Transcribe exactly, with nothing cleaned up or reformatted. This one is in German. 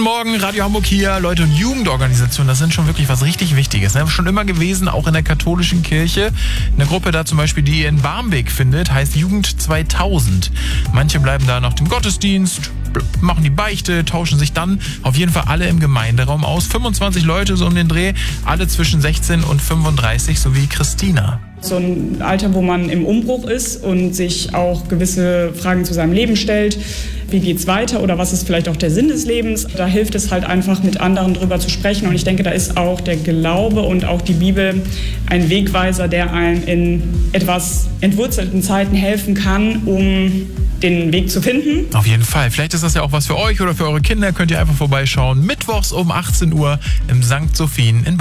Morgen, Radio Hamburg hier, Leute, und Jugendorganisationen, das sind schon wirklich was richtig Wichtiges. Ne? Schon immer gewesen, auch in der katholischen Kirche. Eine Gruppe da zum Beispiel, die ihr in Barmbek findet, heißt Jugend zweitausend. Manche bleiben da nach dem Gottesdienst, machen die Beichte, tauschen sich dann auf jeden Fall alle im Gemeinderaum aus. fünfundzwanzig Leute so um den Dreh, alle zwischen sechzehn und fünfunddreißig, sowie Christina. So ein Alter, wo man im Umbruch ist und sich auch gewisse Fragen zu seinem Leben stellt. Wie geht's weiter oder was ist vielleicht auch der Sinn des Lebens? Da hilft es halt einfach, mit anderen drüber zu sprechen. Und ich denke, da ist auch der Glaube und auch die Bibel ein Wegweiser, der einem in etwas entwurzelten Zeiten helfen kann, um den Weg zu finden. Auf jeden Fall. Vielleicht ist das ja auch was für euch oder für eure Kinder. Könnt ihr einfach vorbeischauen. Mittwochs um achtzehn Uhr im Sankt Sophien in Barmbek.